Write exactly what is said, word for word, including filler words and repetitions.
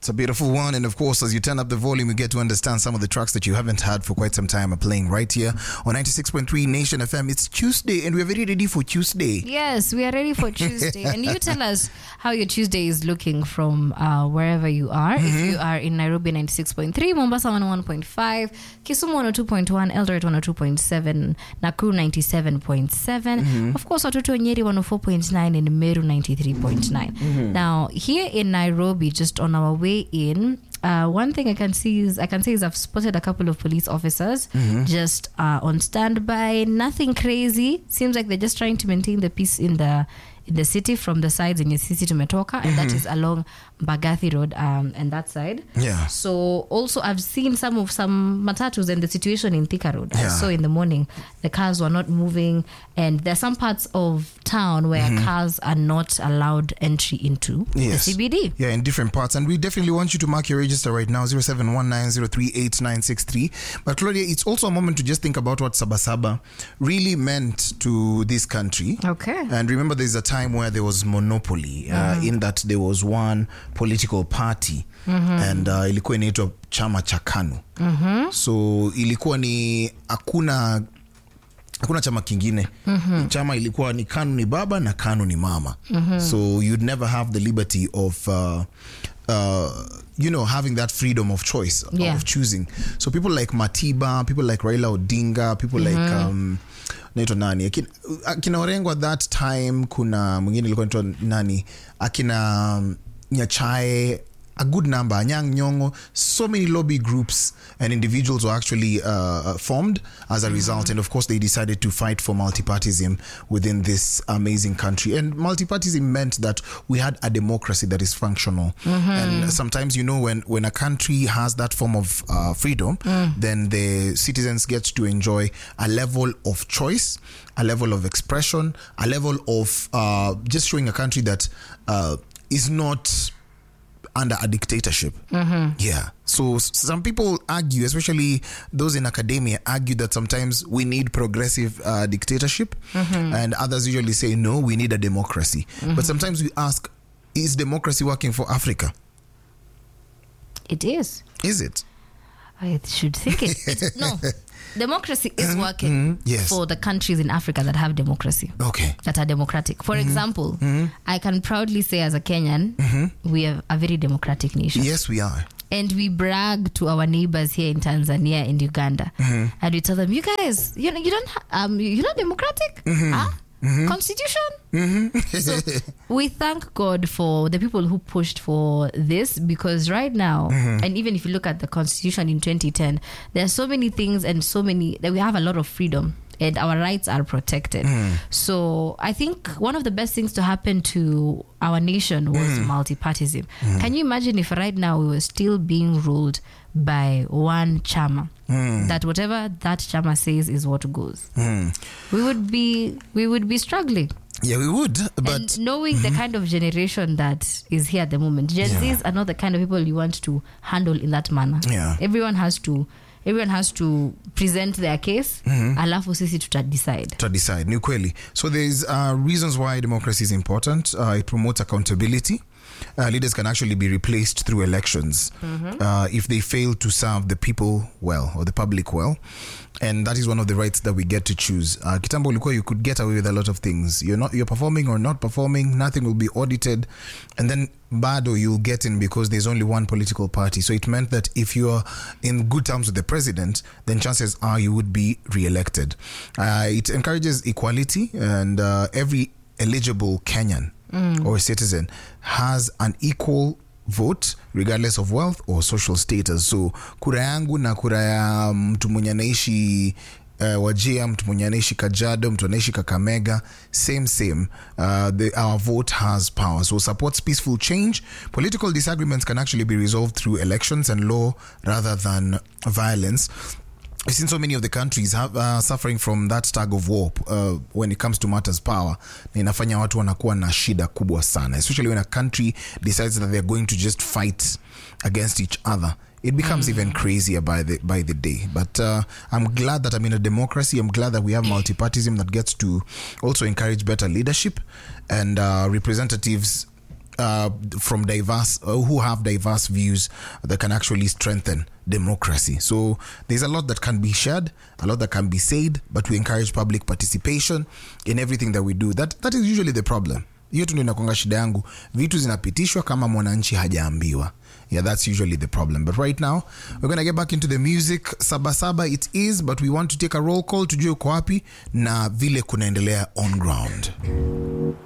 It's a beautiful one, and of course, as you turn up the volume, you get to understand some of the tracks that you haven't heard for quite some time are playing right here on ninety-six point three Nation F M. It's Tuesday, and we're very ready for Tuesday. Yes, we are ready for Tuesday. And you tell us how your Tuesday is looking from uh, wherever you are. Mm-hmm. If you are in Nairobi, ninety-six point three, Mombasa, one oh one point five, Kisumu, one oh two point one, Eldoret, one oh two point seven, Nakuru, ninety-seven point seven. Mm-hmm. Of course, Watoto Nyeri, one oh four point nine, and Meru, ninety-three point nine. Mm-hmm. Now, here in Nairobi, just on our way in, uh, one thing I can see is I can say is I've spotted a couple of police officers mm-hmm. just uh, on standby. Nothing crazy. Seems like they're just trying to maintain the peace in the in the city from the sides in your city to Metoka, and mm-hmm. that is along Mbagathi Road um, and that side. Yeah. So also I've seen some of some matatus and the situation in Thika Road. Yeah. I saw in the morning the cars were not moving, and there's some parts of town where mm-hmm. cars are not allowed entry into yes. the C B D. Yeah, in different parts. And we definitely want you to mark your register right now, zero seven one nine zero three eight nine six three. But Claudia, it's also a moment to just think about what Sabasaba really meant to this country. Okay. And remember, there's a time where there was monopoly, uh, mm-hmm. in that there was one political party, mm-hmm. and uh, ilikuwa inaitwa chama cha KANU. Mm-hmm. So ilikuwa ni hakuna hakuna chama kingine. Mm-hmm. Chama ilikuwa ni KANU ni baba na KANU ni mama. Mm-hmm. So you'd never have the liberty of uh, uh, you know, having that freedom of choice, yeah. of choosing. So people like Matiba, people like Raila Odinga, people mm-hmm. like um, naitwa nani akina, akina Orengo at that time, kuna mwingine ilikuwa naitwa nani akina um, Nyachae, a good number, Anyang' Nyong'o, so many lobby groups and individuals were actually uh, formed as a result. Mm-hmm. And of course, they decided to fight for multipartyism within this amazing country. And multipartyism meant that we had a democracy that is functional. Mm-hmm. And sometimes, you know, when, when a country has that form of uh, freedom, mm. then the citizens get to enjoy a level of choice, a level of expression, a level of uh, just showing a country that uh, is not under a dictatorship. Mm-hmm. Yeah. So some people argue, especially those in academia, argue that sometimes we need progressive uh, dictatorship, mm-hmm. and others usually say, no, we need a democracy. Mm-hmm. But sometimes we ask, is democracy working for Africa? It is. Is it? I should think it. It's, no. Democracy is working mm-hmm. yes. for the countries in Africa that have democracy. Okay. That are democratic. For mm-hmm. example, mm-hmm. I can proudly say as a Kenyan, mm-hmm. we are a very democratic nation. Yes, we are. And we brag to our neighbors here in Tanzania and Uganda. Mm-hmm. And we tell them, you guys, you know, you don't ha- um you're not democratic? Mm-hmm. Huh? Mm-hmm. Constitution? Mm-hmm. So we thank God for the people who pushed for this, because right now, mm-hmm. and even if you look at the Constitution in twenty ten, there are so many things and so many that we have a lot of freedom and our rights are protected. Mm. So I think one of the best things to happen to our nation was mm. multipartyism. Mm. Can you imagine if right now we were still being ruled by one chama? Mm. That whatever that chama says is what goes. Mm. We would be we would be struggling. Yeah, we would. But and knowing mm-hmm. the kind of generation that is here at the moment, Gen yeah. Zs are not the kind of people you want to handle in that manner. Yeah. Everyone has to everyone has to present their case, mm-hmm. alafu sisi tuta decide. To decide. Ni kweli. So there's uh, reasons why democracy is important. Uh, it promotes accountability. Uh, leaders can actually be replaced through elections mm-hmm. uh, if they fail to serve the people well or the public well. And that is one of the rights that we get to choose. Uh, Kitambo ulikuwa, you could get away with a lot of things. You're not, you're performing or not performing, nothing will be audited. And then bado you'll get in because there's only one political party. So it meant that if you're in good terms with the president, then chances are you would be re-elected. Uh, it encourages equality, and uh, every eligible Kenyan mm. or citizen has an equal vote regardless of wealth or social status. So kura yangu na kura ya mtu mwenye anaishi uh, Wajir, mtu mwenye anaishi Kajiado, mtu anaishi Kakamega, same same. Uh, the, our vote has power. So supports peaceful change. Political disagreements can actually be resolved through elections and law rather than violence. We've seen so many of the countries have, uh, suffering from that tug of war uh, when it comes to matters power. Na inafanya watu wanakuwa na shida kubwa sana, especially when a country decides that they're going to just fight against each other. It becomes mm. even crazier by the by the day. But uh, I'm glad that I'm in a democracy. I'm glad that we have multipartyism that gets to also encourage better leadership and uh, representatives uh, from diverse, uh, who have diverse views that can actually strengthen democracy. So there's a lot that can be shared, a lot that can be said, but we encourage public participation in everything that we do. That that is usually the problem. Hiyo tu ndio inakuanga shida yangu. Vitu zinapitishwa kama mwananchi hajaambiwa. Yeah, that's usually the problem. But right now, we're going to get back into the music. Saba Saba it is, but we want to take a roll call tujue uko wapi na vile kunaendelea on ground.